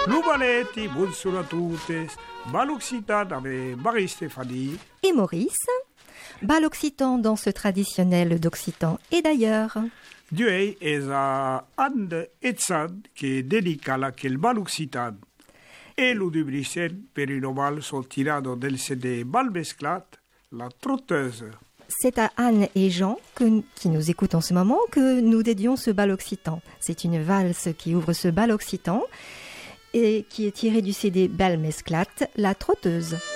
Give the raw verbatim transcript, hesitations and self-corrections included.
Lubaletti, buonasera a tutti. Bal occitan avec Marie-Stéphanie et Maurice. Bal occitan dans ce traditionnel d'Occitan et d'ailleurs. Dieu est à Anne Etzan qui dedica la quel bal occitan. Et le dubricen per une bal sortira del C D Bal mesclat, la trotteuse. C'est à Anne et Jean, que, qui nous écoutent en ce moment, que nous dédions ce bal occitan. C'est une valse qui ouvre ce bal occitan et qui est tirée du C D Bal mesclat, la trotteuse.